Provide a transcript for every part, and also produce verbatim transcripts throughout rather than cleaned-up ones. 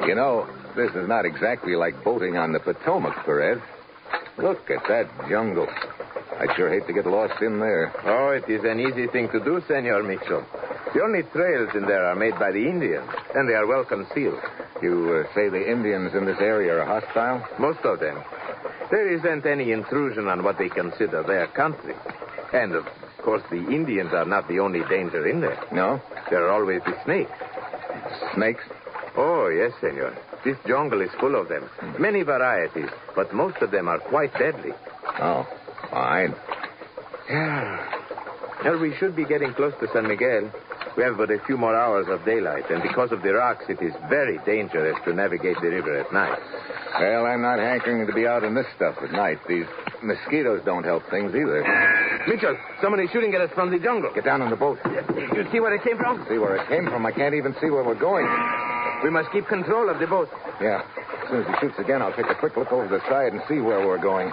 You know, this is not exactly like boating on the Potomac, Perez. Look at that jungle. I'd sure hate to get lost in there. Oh, it is an easy thing to do, Senor Mitchell. The only trails in there are made by the Indians, and they are well concealed. You uh, say the Indians in this area are hostile? Most of them. There isn't any intrusion on what they consider their country. And, of course, the Indians are not the only danger in there. No? There are always the snakes. Snakes? Oh, yes, senor. This jungle is full of them. Many varieties, but most of them are quite deadly. Oh, fine. Yeah. Well, we should be getting close to San Miguel. We have but a few more hours of daylight, and because of the rocks, it is very dangerous to navigate the river at night. Well, I'm not hankering to be out in this stuff at night. These mosquitoes don't help things either. Mitchell, someone is shooting at us from the jungle. Get down on the boat. You see where it came from? See where it came from? I can't even see where we're going. We must keep control of the boat. Yeah. As soon as he shoots again, I'll take a quick look over the side and see where we're going.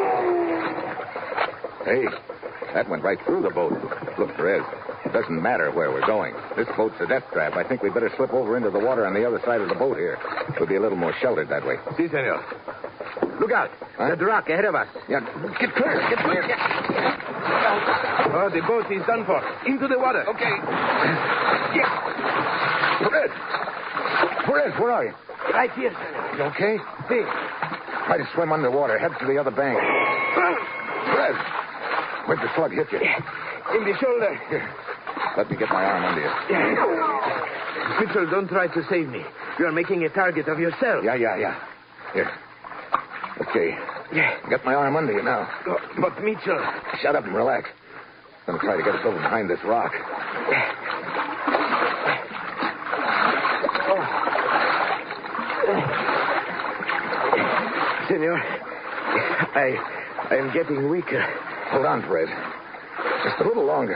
Hey, that went right through the boat. Look, Perez, it doesn't matter where we're going. This boat's a death trap. I think we'd better slip over into the water on the other side of the boat here. We'll be a little more sheltered that way. Si, senor. Look out. Huh? There's a rock ahead of us. Yeah, get clear. Get clear. Get... Oh, the boat is done for. Into the water. Okay. Yeah. Perez. Perez, where are you? Right here, senor. You okay? Si. Try to swim underwater. Head to the other bank. Perez, where'd the slug hit you? In the shoulder. Here. Let me get my arm under you. Mitchell, don't try to save me. You are making a target of yourself. Yeah, yeah, yeah. Here. Okay. Yeah. Got my arm under you now. Oh, but, Mitchell... Shut up and relax. I'm going to try to get us over behind this rock. Senor, I, I am getting weaker. Hold on, Fred. Just a little longer.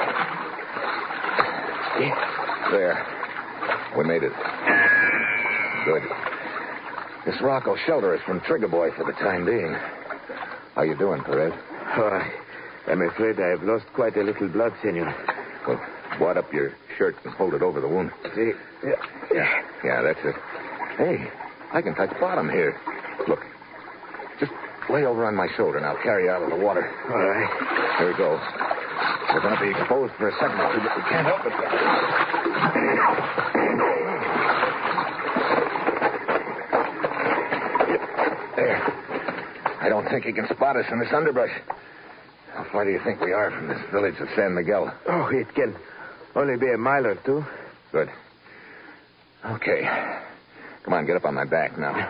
There. We made it. Good. This rock will shelter us from Trigger Boy for the time being. How you doing, Perez? Oh, I, I'm afraid I have lost quite a little blood, senor. Well, wad up your shirt and hold it over the wound. See? Yeah. Yeah, yeah, that's it. Hey, I can touch bottom here. Look. Just lay over on my shoulder and I'll carry you out of the water. All right. Here we go. We're going to be exposed for a second or two, but we can't help it. There. I don't think he can spot us in this underbrush. How far do you think we are from this village of San Miguel? Oh, it can only be a mile or two. Good. Okay. Come on, get up on my back now.